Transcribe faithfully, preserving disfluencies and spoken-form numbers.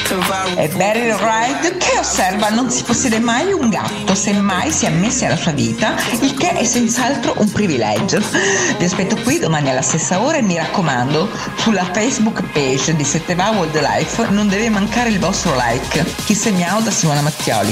E Barry Wright che osserva: non si possiede mai un gatto, semmai si è ammessi alla sua vita, il che è senz'altro un privilegio. Vi aspetto qui domani alla stessa ora e mi raccomando, sulla Facebook page di Sette Va Wildlife non deve mancare il vostro like. Kiss e miau da Simona Mattioli.